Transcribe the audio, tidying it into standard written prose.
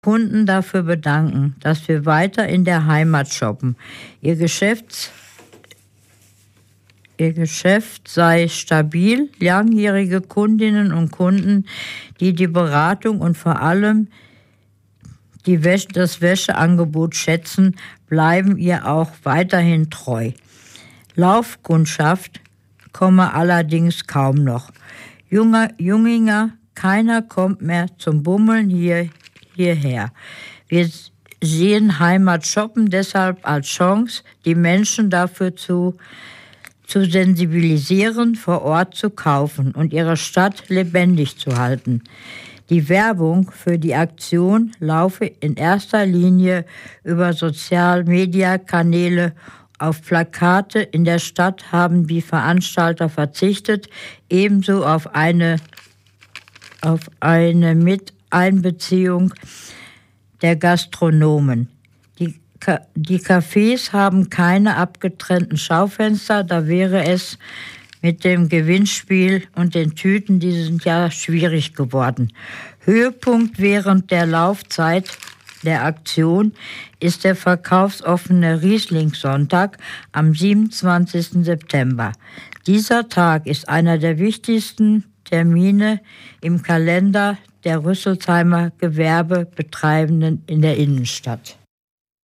Kunden dafür bedanken, dass wir weiter in der Heimat shoppen. Ihr Geschäft sei stabil, langjährige Kundinnen und Kunden, die die Beratung und vor allem das Wäscheangebot schätzen, bleiben ihr auch weiterhin treu. Laufkundschaft komme allerdings kaum noch. Junginger, keiner kommt mehr zum Bummeln hierher. Wir sehen Heimat shoppen deshalb als Chance, die Menschen dafür zu sensibilisieren, vor Ort zu kaufen und ihre Stadt lebendig zu halten. Die Werbung für die Aktion laufe in erster Linie über Sozial-Media-Kanäle. Auf Plakate in der Stadt haben die Veranstalter verzichtet, ebenso auf eine Miteinbeziehung der Gastronomen. Die Cafés haben keine abgetrennten Schaufenster, da wäre es mit dem Gewinnspiel und den Tüten dieses Jahr schwierig geworden. Höhepunkt während der Laufzeit der Aktion ist der verkaufsoffene Riesling-Sonntag am 27. September. Dieser Tag ist einer der wichtigsten Termine im Kalender der Rüsselsheimer Gewerbebetreibenden in der Innenstadt.